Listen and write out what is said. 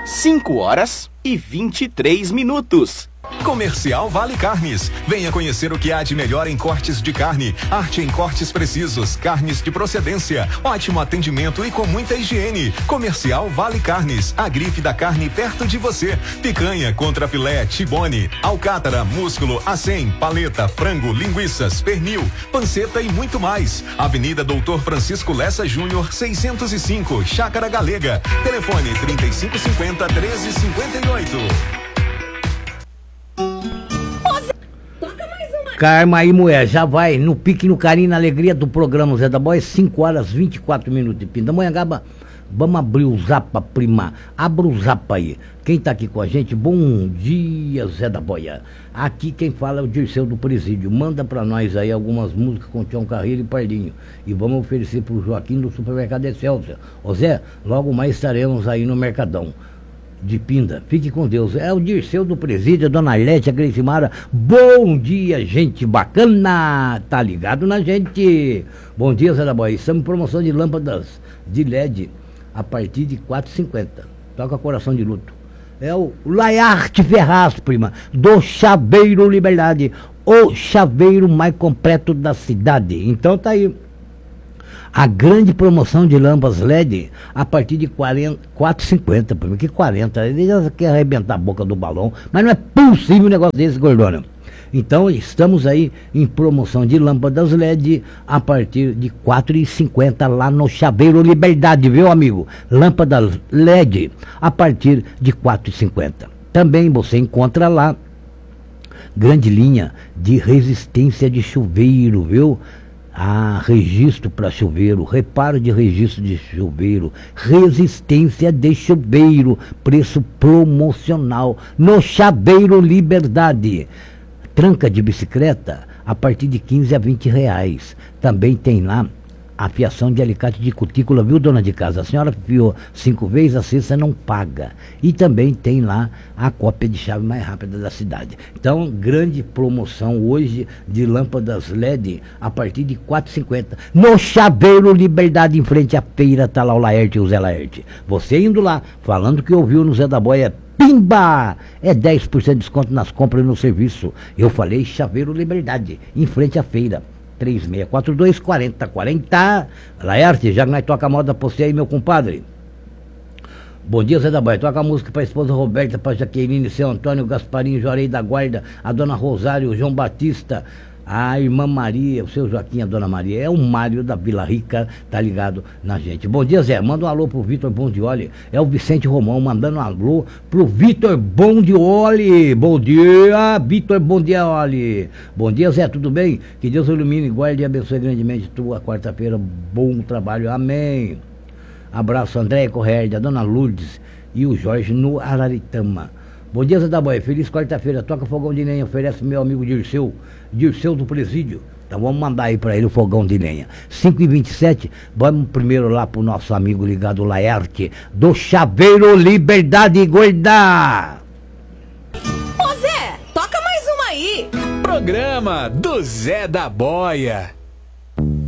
5h23. Comercial Vale Carnes. Venha conhecer o que há de melhor em cortes de carne, arte em cortes precisos, carnes de procedência, ótimo atendimento e com muita higiene. Comercial Vale Carnes, a grife da carne perto de você. Picanha, contrafilé, tibone, alcátara, músculo, acém, paleta, frango, linguiças, pernil, panceta e muito mais. Avenida Doutor Francisco Lessa Júnior, 605, Chácara Galega. Telefone 3550-1358. Karma e mulher, já vai no pique, no carinho, na alegria do programa Zé da Boia, 5h24 de Pindamonhangaba. Vamos abrir o Zapa, prima. Abra o Zapa aí. Quem tá aqui com a gente? Bom dia, Zé da Boia. Aqui quem fala é o Dirceu do Presídio. Manda pra nós aí algumas músicas com Tião Carreiro e Pardinho. E vamos oferecer pro Joaquim do Supermercado Excelsior. Ô Zé, logo mais estaremos aí no Mercadão de Pinda. Fique com Deus. É o Dirceu do Presídio, a Dona Lete, a Grecimara. Bom dia, gente bacana. Tá ligado na gente. Bom dia, Zé da Boia. Estamos em promoção de lâmpadas de LED a partir de R$4,50. Toca Coração de Luto. É o Laiarte Ferraz, prima, do Chaveiro Liberdade, o chaveiro mais completo da cidade. Então tá aí a grande promoção de lâmpadas LED a partir de R$4,50, prima. Que 40? Ele já quer arrebentar a boca do balão, mas não é possível um negócio desse, gordona. Então estamos aí em promoção de lâmpadas LED a partir de R$4,50 lá no Chaveiro Liberdade, viu, amigo? Lâmpadas LED a partir de R$4,50. Também você encontra lá grande linha de resistência de chuveiro, viu? Registro para chuveiro, reparo de registro de chuveiro, resistência de chuveiro, preço promocional no Chaveiro Liberdade. Tranca de bicicleta a partir de R$15 a R$20. Também tem lá a fiação de alicate de cutícula, viu, dona de casa? A senhora fiou 5 vezes, a sexta não paga. E também tem lá a cópia de chave mais rápida da cidade. Então, grande promoção hoje de lâmpadas LED a partir de R$4,50. No Chaveiro Liberdade, em frente à feira, tá lá o Laerte e o Zé Laerte. Você indo lá, falando que ouviu no Zé da Boia, pimba! É 10% de desconto nas compras e no serviço. Eu falei Chaveiro Liberdade, em frente à feira. 3642-4040. Laerte, já que nós toca a moda pra você aí, meu compadre. Bom dia, Zé da Boia. Toca a música pra esposa Roberta, pra Jaqueline, seu Antônio, Gasparinho, Jorei da Guarda, a dona Rosário, o João Batista, a irmã Maria, o seu Joaquim, a dona Maria. É o Mário da Vila Rica, tá ligado na gente. Bom dia, Zé. Manda um alô pro Vitor Bondioli. É o Vicente Romão mandando um alô pro Vitor Bondioli. Bom dia, Vitor Bondioli. Bom dia, Zé. Tudo bem? Que Deus ilumine, guarde e abençoe grandemente tua quarta-feira. Bom trabalho. Amém. Abraço, André Correia, a dona Lourdes e o Jorge no Araritama. Bom dia, Zé da Boia. Feliz quarta-feira. Toca fogão de lenha. Oferece meu amigo Dirceu do Presídio. Então vamos mandar aí pra ele o fogão de lenha. 5h27. Vamos primeiro lá pro nosso amigo ligado Laerte, do Chaveiro Liberdade, gorda. Ô Zé, toca mais uma aí. Programa do Zé da Boia.